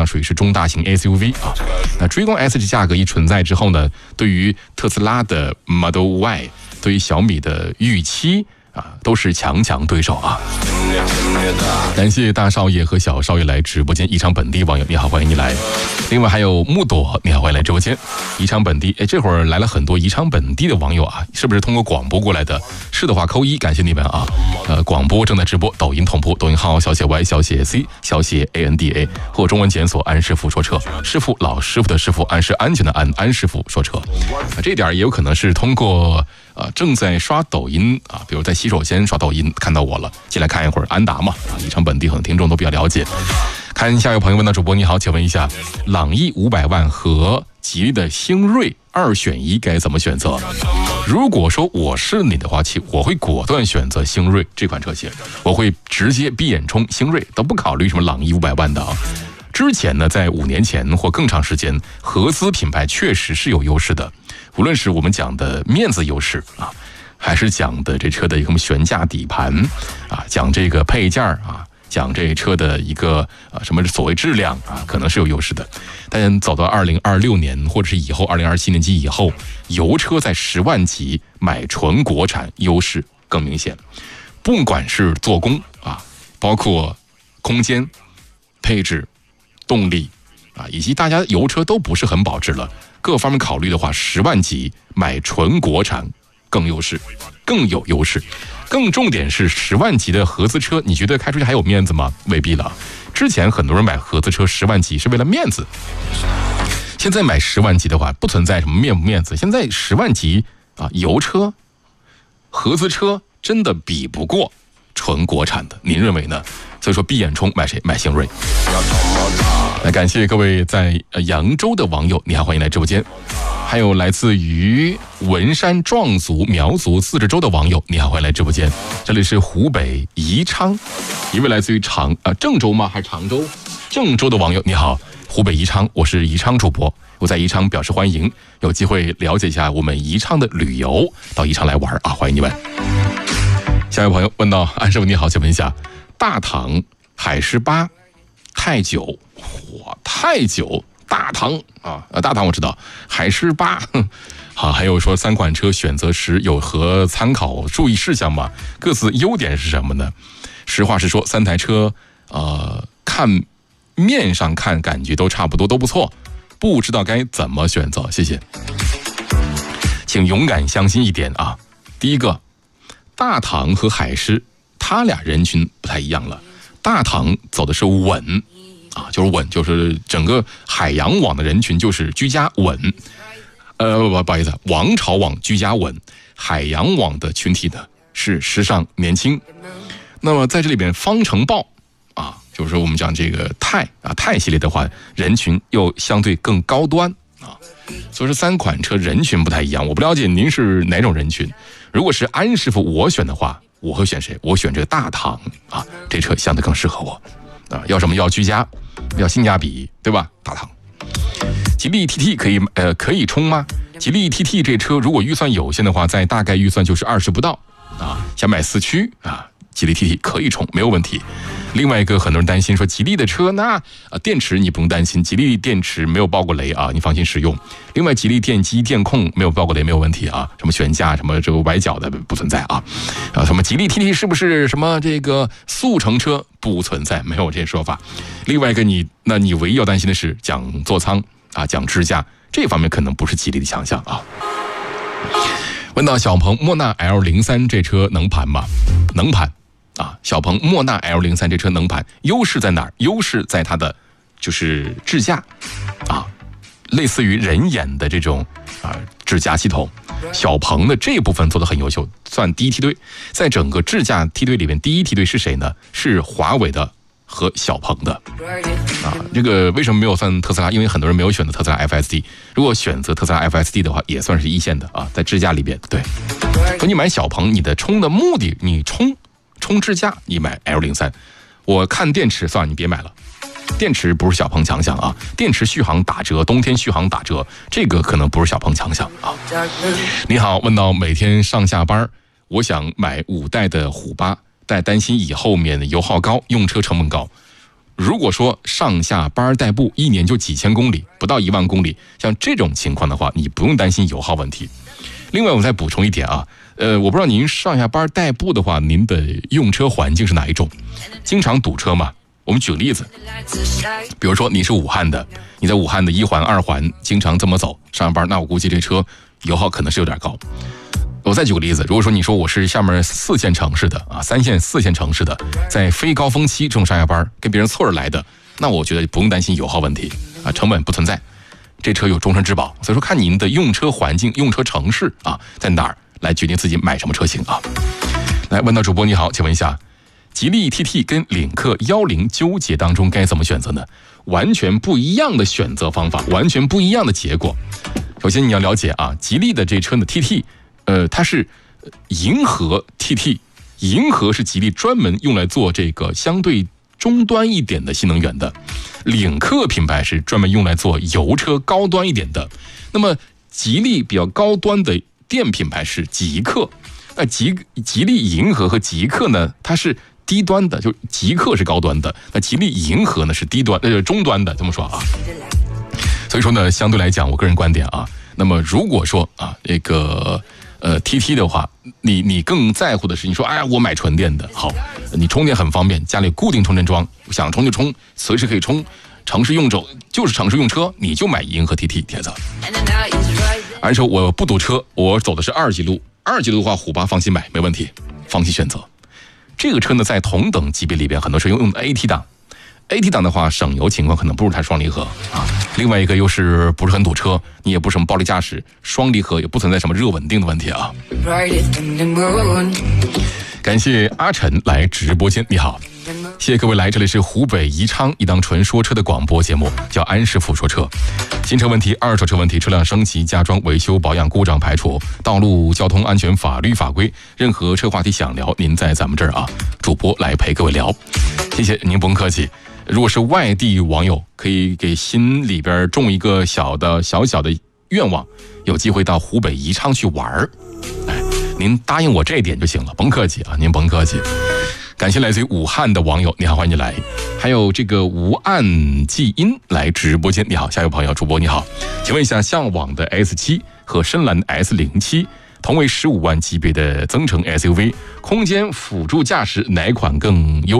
属于是中大型 SUV 啊。那追光 S 这价格一存在之后呢，对于特斯拉的 Model Y， 对于小米的预期都是强对手啊！感谢大少爷和小少爷来直播间。宜昌本地网友你好，欢迎你来。另外还有木朵，你好，欢迎来直播间。宜昌本地，这会儿来了很多宜昌本地的网友啊，是不是通过广播过来的？是的话扣1，感谢你们啊！广播正在直播，抖音同步，抖音号小写 Y 小写 C 小写 ANDA 或中文检索安师傅说车，师傅老师傅的师傅，安是安全的安，安师傅说车。这点也有可能是通过正在刷抖音啊，比如在洗手间刷抖音看到我了，进来看一会儿安达嘛啊，宜昌本地很多听众都比较了解。看下一位朋友问到主播你好，请问一下，朗逸500万和吉利的星瑞2选1该怎么选择？如果说我是你的话，我会果断选择星瑞这款车型，我会直接闭眼冲星瑞，都不考虑什么朗逸500万的啊。之前呢，在5年前或更长时间，合资品牌确实是有优势的，无论是我们讲的面子优势啊，还是讲的这车的什么悬架底盘啊，讲这个配件啊，讲这车的一个什么所谓质量啊，可能是有优势的。但走到2026年或者是以后2027年及以后，油车在10万级买纯国产优势更明显，不管是做工啊，包括空间、配置、动力啊，以及大家油车都不是很保值了，各方面考虑的话，10万级买纯国产更有优势。更重点是10万级的合资车，你觉得开出去还有面子吗？未必了。之前很多人买合资车10万级是为了面子，现在买10万级的话，不存在什么面不面子。现在10万级啊，油车、合资车真的比不过纯国产的，您认为呢？所以说闭眼冲买谁？买星瑞。来，感谢各位在扬州的网友，你好，欢迎来直播间。还有来自于文山壮族苗族自治州的网友，你好，欢迎来直播间。这里是湖北宜昌，一位来自于郑州吗？还是常州？郑州的网友你好，湖北宜昌，我是宜昌主播，我在宜昌表示欢迎，有机会了解一下我们宜昌的旅游，到宜昌来玩啊，欢迎你们。下一位朋友问到，安师傅你好，请问一下，大唐海狮8太久，太久。大唐啊，大唐我知道，海狮8，好，还有说3款车选择时有何参考注意事项吗？各自优点是什么呢？实话实说，3台车，看面上看感觉都差不多，都不错，不知道该怎么选择，谢谢。请勇敢相信一点啊，第一个，大唐和海狮，他俩人群不太一样了，大唐走的是稳。就是稳，就是整个海洋网的人群就是居家稳，不好意思，王朝网居家稳，海洋网的群体呢是时尚年轻。那么在这里边，方程豹啊，就是说我们讲这个泰系列的话，人群又相对更高端啊，所以说3款车人群不太一样。我不了解您是哪种人群，如果是安师傅我选的话，我会选谁？我选这个大唐啊，这车相对更适合我啊，要什么？要居家。要性价比，对吧？大唐，吉利 TT 可以冲吗？吉利 TT 这车如果预算有限的话，在大概预算就是20不到啊，想买4驱啊，吉利 TT 可以冲，没有问题。另外一个，很多人担心说吉利的车那电池你不用担心，吉利电池没有爆过雷啊，你放心使用。另外，吉利电机电控没有爆过雷，没有问题啊，什么悬架什么这个崴脚的不存在啊，什么吉利 TT 是不是什么这个速成车？不存在，没有这些说法。另外一个你唯一要担心的是讲座舱啊，讲支架这方面可能不是吉利的强项啊。问到小鹏莫纳 L03 这车能盘吗？能盘啊，小鹏莫纳 L03 这车能盘，优势在哪儿？优势在它的就是支架啊，类似于人眼的这种支架系统。小鹏的这部分做得很优秀，算第一梯队。在整个智驾梯队里面，第一梯队是谁呢？是华为的和小鹏的啊。这个为什么没有算特斯拉？因为很多人没有选择特斯拉 FSD。如果选择特斯拉 FSD 的话，也算是一线的啊，在智驾里边。对，所以你买小鹏，你的冲的目的，你冲智驾，你买 L03。我看电池算了，你别买了。电池不是小鹏强项啊，电池续航打折，冬天续航打折，这个可能不是小鹏强项啊。你好，问到每天上下班，我想买5代的虎8，但担心以后面油耗高，用车成本高。 如果说上下班代步1年就几千公里，不到1万公里，像这种情况的话，你不用担心油耗问题。另外我再补充一点啊，我不知道您上下班代步的话，您的用车环境是哪一种？经常堵车吗？我们举个例子，比如说你是武汉的，你在武汉的1环2环经常这么走上班，那我估计这车油耗可能是有点高。我再举个例子，如果说你说我是下面4线城市的啊，3线4线城市的，在非高峰期这种上下班跟别人凑着来的，那我觉得不用担心油耗问题啊，成本不存在，这车有终身质保。所以说看您的用车环境、用车城市啊在哪儿来决定自己买什么车型啊。来，问到主播你好，请问一下，吉利 TT 跟领克10纠结当中该怎么选择呢？完全不一样的选择方法，完全不一样的结果。首先你要了解啊，吉利的这车呢 TT，它是银河 TT， 银河是吉利专门用来做这个相对中端一点的新能源的，领克品牌是专门用来做油车高端一点的。那么吉利比较高端的电品牌是极客，那吉利银河和极客呢，它是低端的，就极客是高端的，那吉利银河呢是中端的，这么说啊。所以说呢，相对来讲，我个人观点啊，那么如果说啊这个TT 的话，你更在乎的是，你说哎呀我买纯电的好，你充电很方便，家里固定充电桩，想充就充，随时可以充，城市用车，你就买银河 TT 铁子。而且我不堵车，我走的是2级路的话，虎8放心买，没问题，放心选择。这个车呢，在同等级别里边，很多车用的 AT 档。AT 档的话，省油情况可能不如它双离合啊。另外一个又是不是很堵车，你也不是什么暴力驾驶，双离合也不存在什么热稳定的问题啊。感谢阿晨来直播间，你好，谢谢各位来，这里是湖北宜昌一档纯说车的广播节目，叫安师傅说车。新车问题、二手车问题、车辆升级、加装、维修、保养、故障排除、道路交通安全法律法规，任何车话题想聊，您在咱们这儿啊，主播来陪各位聊。谢谢您，不用客气。如果是外地网友，可以给心里边种一个小小的愿望，有机会到湖北宜昌去玩儿。您答应我这一点就行了，甭客气啊，您甭客气。感谢来自于武汉的网友，你好，欢迎你来。还有这个无案记音来直播间，你好，下一位朋友，主播你好，请问一下，向往的 S7 和深蓝 S07同为15万级别的增程 SUV， 空间辅助驾驶哪款更优？